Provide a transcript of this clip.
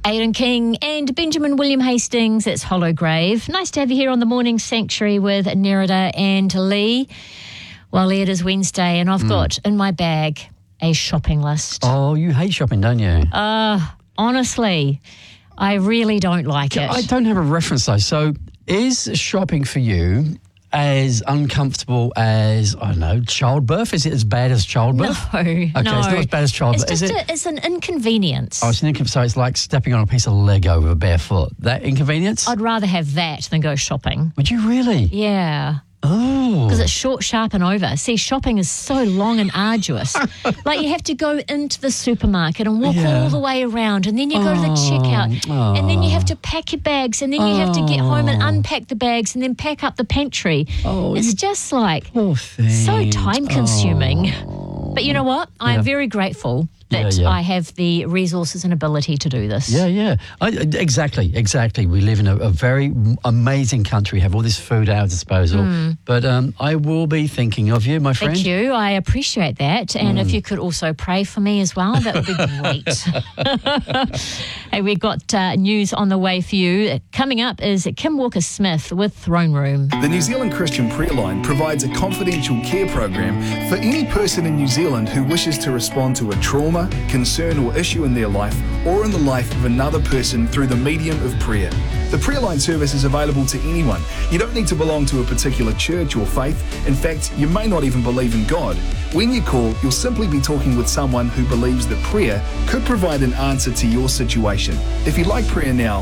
Aidan King and Benjamin William Hastings. It's Hollow Grave. Nice to have you here on the Morning Sanctuary with Nerida and Lee. Well, it is Wednesday and I've got in my bag a shopping list. Oh, you hate shopping, don't you? Honestly, I really don't like it. I don't have a reference though. So is shopping for you as uncomfortable as, I don't know, childbirth? Is it as bad as childbirth? No, okay, it's not as bad as childbirth. It's is just it? it's an inconvenience. Oh, it's an inconvenience. So it's like stepping on a piece of Lego with a bare foot. That inconvenience? I'd rather have that than go shopping. Would you really? Yeah. Oh. Because it's short, sharp and over. See, shopping is so long and arduous. Like you have to go into the supermarket and walk all the way around, and then you go to the checkout, and then you have to pack your bags, and then you have to get home and unpack the bags and then pack up the pantry. It's just like so time consuming. But you know what? I am very grateful that I have the resources and ability to do this. Exactly. We live in a very amazing country. We have all this food at our disposal. But I will be thinking of you, my friend. Thank you. I appreciate that. And if you could also pray for me as well, that would be great. Hey, we've got news on the way for you. Coming up is Kim Walker-Smith with Throne Room. The New Zealand Christian Prayer Line provides a confidential care program for any person in New Zealand who wishes to respond to a trauma, concern or issue in their life or in the life of another person through the medium of prayer. The Prayer Line service is available to anyone. You don't need to belong to a particular church or faith. In fact, you may not even believe in God. When you call, you'll simply be talking with someone who believes that prayer could provide an answer to your situation. If you'd like prayer now,